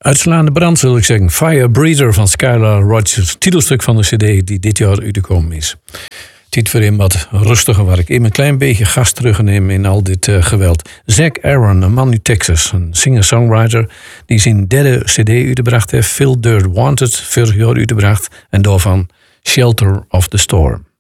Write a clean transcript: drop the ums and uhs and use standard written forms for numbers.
Uitslaande brand, zal ik zeggen. Fire Breather van Skylar Rogers. Titelstuk van de cd die dit jaar uitgekomen is. Tijd voor een wat rustiger werk. Even een klein beetje gas terugnemen in al dit geweld. Zac Aaron, een man uit Texas. Een singer-songwriter die zijn derde cd uitgebracht heeft. Phil Dirt Wanted, vorig jaar uitgebracht. En daarvan Shelter of the Storm.